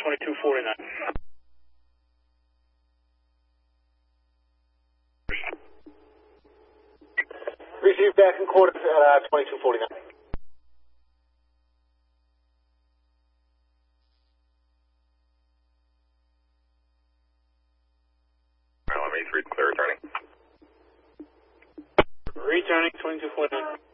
2249. Receive back in quarters at 2249. Let me 3 clear returning. Returning 2249.